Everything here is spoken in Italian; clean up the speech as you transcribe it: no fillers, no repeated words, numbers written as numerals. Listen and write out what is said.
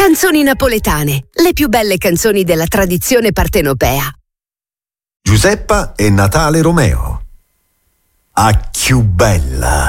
Canzoni napoletane, le più belle canzoni della tradizione partenopea. Giuseppa e Natale Romeo. A chiù bella.